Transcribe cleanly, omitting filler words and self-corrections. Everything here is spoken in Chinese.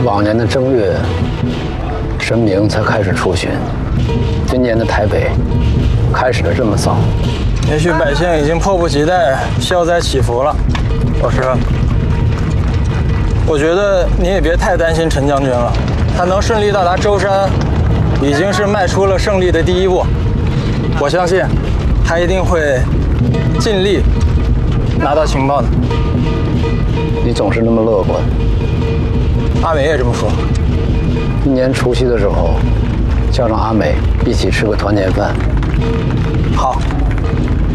往年的正月，神明才开始出巡，今年的台北开始的这么早。 也许百姓已经迫不及待消灾祈福了。老师，我觉得你也别太担心陈将军了，他能顺利到达舟山，已经是迈出了胜利的第一步。我相信他一定会尽力拿到情报的。 你总是那么乐观。 阿美也这么说。 今年除夕的时候，叫上阿美一起吃个团年饭。 好。